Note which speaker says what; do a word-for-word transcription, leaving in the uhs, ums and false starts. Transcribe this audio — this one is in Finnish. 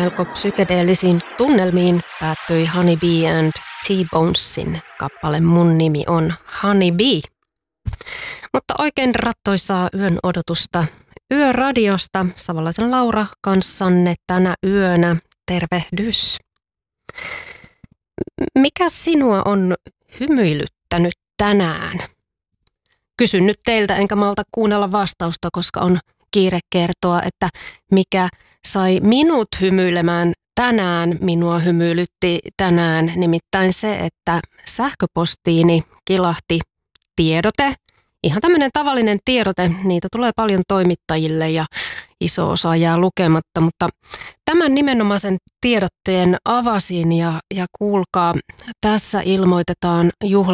Speaker 1: melko psykedeellisiin tunnelmiin päättyi Honey Bee and T-Bonesin kappale Mun nimi on Honey Bee. Mutta oikein rattoisaa yön odotusta Yöradiosta Savolaisen Laura kanssanne tänä yönä. Tervehdys. Mikä sinua on hymyilyttänyt tänään? Kysyn nyt teiltä enkä malta kuunnella vastausta, koska on kiire kertoa, että mikä sai minut hymyilemään tänään. Minua hymyilytti tänään nimittäin se, että sähköpostiini kilahti tiedote. Ihan tämmöinen tavallinen tiedote, niitä tulee paljon toimittajille ja iso osa jää lukematta, mutta tämän nimenomaisen tiedotteen avasin ja, ja kuulkaa, tässä ilmoitetaan juhla